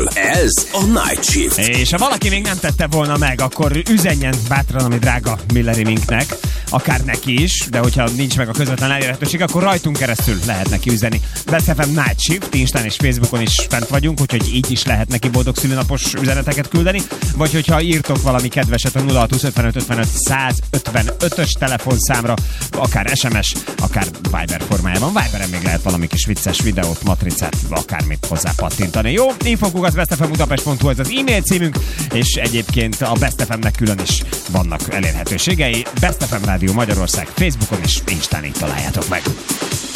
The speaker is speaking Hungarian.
keresztül. Ez a Night Shift. És ha valaki még nem tette volna meg, akkor üzenjen bátran, ami drága Milleri Minknek, akár neki is, de hogyha nincs meg a közvetlen elérhetőség, akkor rajtunk keresztül lehet neki üzenni. Best FM Night Shift, Instán és Facebookon is fent vagyunk, úgyhogy így is lehet neki boldog szülinapos üzeneteket küldeni, vagy hogyha írtok valami kedveset a 0620 55 55 155-ös telefonszámra, akár SMS, akár Viber formájában. Viberen még lehet valami kis vicces videót, matricát, akármit hozzá pattintani. Jó, info@bestfmbudapest.hu ez az e-mail címünk, és egyébként a Best FM-nek külön is vannak elérhetőségei. Best FM Rádió Magyarország Facebookon és Instán, így találjátok meg.